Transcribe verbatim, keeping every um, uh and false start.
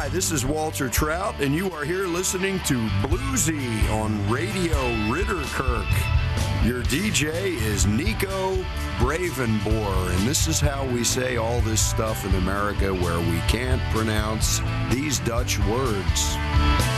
this is Walter Trout, and you are here listening to Bluesy on Radio Ritterkirk. Your D J is Nico Bravenboer, and this is how we say all this stuff in America where we can't pronounce these Dutch words.